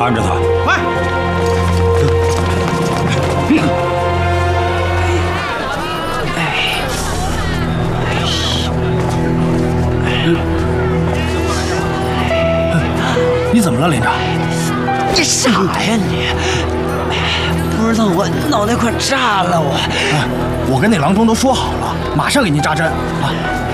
看着他， 快！ 你怎么了，连长？ 你傻呀你！不知道我脑袋快炸了我！ 我跟那郎中都说好了，马上给您扎针啊！